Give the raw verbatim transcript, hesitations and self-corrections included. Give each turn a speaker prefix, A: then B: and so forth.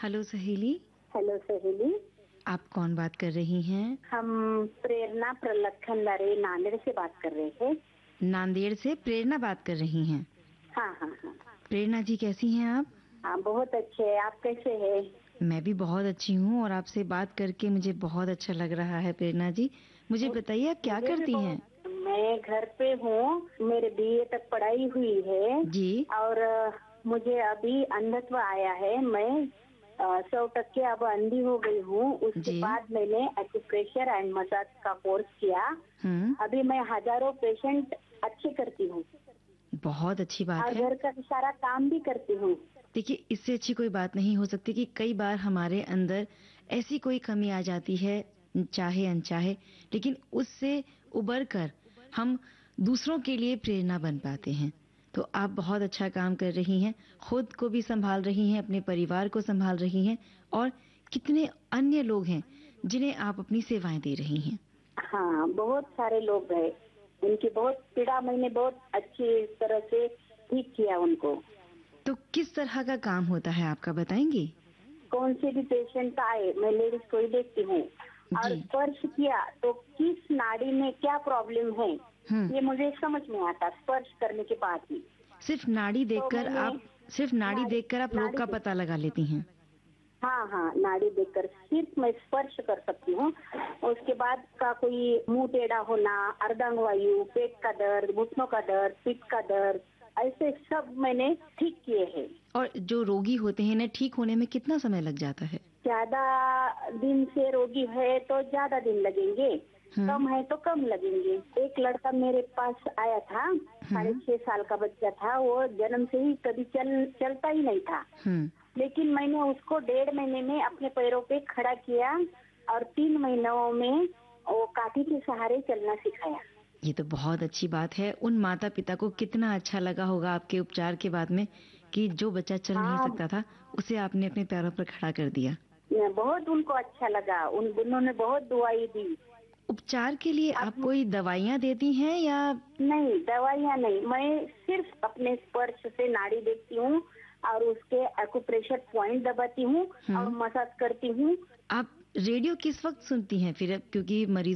A: Hello सहेली।
B: Hello सहेली।
A: आप कौन बात कर रही हैं?
B: हम प्रेरणा प्रलखन लारे नांदेड़ से बात कर रहे थे।
A: नांदेड़ से प्रेरणा बात कर रही हैं?
B: हाँ हाँ हाँ।
A: प्रेरणा जी कैसी हैं आप?
B: हाँ बहुत अच्छे, आप कैसे हैं?
A: मैं भी बहुत अच्छी हूँ और आपसे बात करके मुझे बहुत अच्छा लग रहा है। प्रेरणा जी मुझे बताइए आप क्या करती हैं?
B: मैं घर पे हूँ, मेरे बीए तक पढ़ाई हुई है
A: जी।
B: और मुझे अभी अंधत्व आया है। मैं सौ टक्के अब अंधी हो गई हूँ। उसके बाद मैंने एक्यूप्रेशर एंड मसाज का कोर्स किया। अभी मैं हजारों पेशेंट अच्छे करती हूँ।
A: बहुत अच्छी बात
B: और
A: है।
B: घर का सारा काम भी करती हूँ।
A: देखिए इससे अच्छी कोई बात नहीं हो सकती कि कई बार हमारे अंदर ऐसी कोई कमी आ जाती है, चाहे अनचाहे, लेकिन उससे उबर कर हम दूसरों के लिए प्रेरणा बन पाते हैं। तो आप बहुत अच्छा काम कर रही हैं, खुद को भी संभाल रही हैं, अपने परिवार को संभाल रही हैं और कितने अन्य लोग हैं जिन्हें आप अपनी सेवाएं दे रही हैं।
B: हाँ बहुत सारे लोग हैं, उनकी बहुत पीड़ा मैंने बहुत अच्छी तरह से ठीक किया उनको।
A: तो किस तरह का काम होता है आपका, बताएंगी?
B: कौन से भी पेशेंट आए मैं लेडीज को ही देखती हूँ और स्पर्श किया तो किस नाड़ी में क्या प्रॉब्लम है ये मुझे समझ में आता स्पर्श करने के बाद ही।
A: सिर्फ नाड़ी देखकर
B: तो
A: आप सिर्फ नाड़ी देखकर आप रोग का पता लगा लेती हैं?
B: हाँ हाँ नाड़ी देखकर सिर्फ मैं स्पर्श कर सकती हूँ। उसके बाद का कोई मुंह टेढ़ा होना, अर्धांग वायु, पेट का दर्द, घुटनों का दर्द, पित्त का दर्द, ऐसे सब मैंने ठीक किए हैं।
A: और जो रोगी होते हैं इन्हें ठीक होने में कितना समय लग जाता है?
B: ज्यादा दिन से रोगी है तो ज्यादा दिन लगेंगे, कम है तो कम लगेंगे। एक लड़का मेरे पास आया था, साढ़े छह साल का बच्चा था, वो जन्म से ही कभी चल चलता ही नहीं था, लेकिन मैंने उसको डेढ़ महीने में अपने पैरों पे खड़ा किया और तीन महीनों में वो काठी के सहारे चलना सिखाया।
A: ये तो बहुत अच्छी बात है। उन माता पिता को कितना अच्छा लगा होगा आपके उपचार के बाद में कि जो बच्चा चल हाँ, नहीं सकता था उसे आपने अपने पैरों पर खड़ा कर दिया।
B: बहुत उनको अच्छा लगा, उन दोनों ने बहुत दुआई दी।
A: उपचार के लिए आप कोई दवाइयाँ देती हैं या?
B: नहीं दवाइयाँ नहीं, मैं सिर्फ अपने स्पर्श से नाड़ी देखती हूँ और उसके एक्यूप्रेशर पॉइंट दबाती हूँ और मसाज करती हूँ।
A: आप रेडियो किस वक्त सुनती हैं फिर, क्योंकि मरीज